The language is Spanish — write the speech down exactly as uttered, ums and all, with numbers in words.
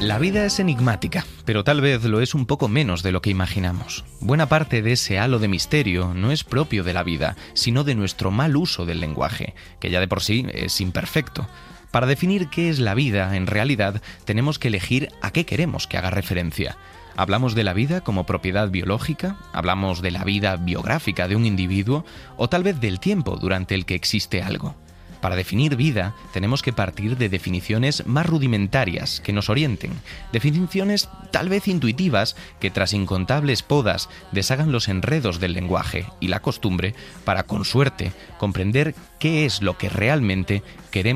La vida es enigmática, pero tal vez lo es un poco menos de lo que imaginamos. Buena parte de ese halo de misterio no es propio de la vida, sino de nuestro mal uso del lenguaje, que ya de por sí es imperfecto. Para definir qué es la vida, en realidad, tenemos que elegir a qué queremos que haga referencia. ¿Hablamos de la vida como propiedad biológica? ¿Hablamos de la vida biográfica de un individuo? ¿O tal vez del tiempo durante el que existe algo? Para definir vida, tenemos que partir de definiciones más rudimentarias que nos orienten, definiciones tal vez intuitivas que tras incontables podas deshagan los enredos del lenguaje y la costumbre para, con suerte, comprender qué es lo que realmente queremos